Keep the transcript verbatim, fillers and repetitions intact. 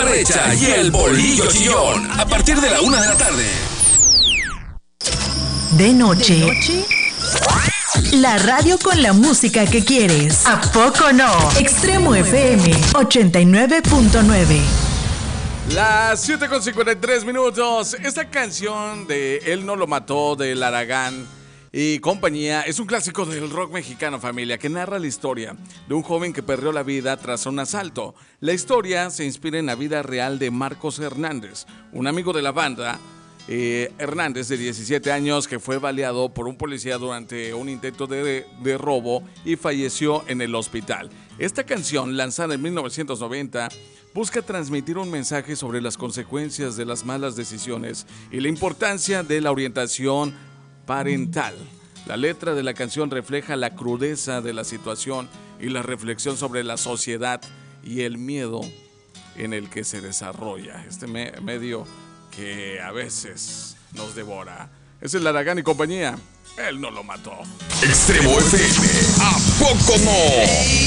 Recha y el Bolillo Chillón, a partir de la una de la tarde. De noche. ¿De noche? La radio con la música que quieres. ¿A poco no? Extremo F M ochenta y nueve punto nueve. Las siete con cincuenta y tres minutos. Esta canción de Él no lo mató, de Aragán y compañía, es un clásico del rock mexicano, familia, que narra la historia de un joven que perdió la vida tras un asalto. La historia se inspira en la vida real de Marcos Hernández, un amigo de la banda. Eh, Hernández, de diecisiete años, que fue baleado por un policía durante un intento de, de robo y falleció en el hospital. Esta canción, lanzada en mil novecientos noventa, busca transmitir un mensaje sobre las consecuencias de las malas decisiones y la importancia de la orientación parental. La letra de la canción refleja la crudeza de la situación y la reflexión sobre la sociedad y el miedo en el que se desarrolla este me- medio que a veces nos devora. Es el Aragán y compañía. Él no lo mató. Extremo F M, ¿a poco no?